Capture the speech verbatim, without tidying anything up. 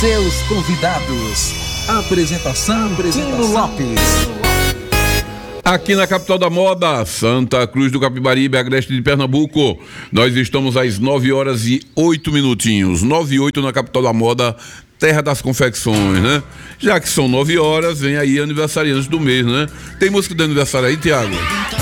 Seus convidados. Apresentação, Apresentação. Tino Lopes. Aqui na capital da moda, Santa Cruz do Capibaribe, agreste de Pernambuco. Nós estamos às nove horas e oito minutinhos. nove e oito na capital da moda, terra das confecções, né? Já que são nove horas, vem aí aniversariantes do mês, né? Tem música de aniversário aí, Tiago?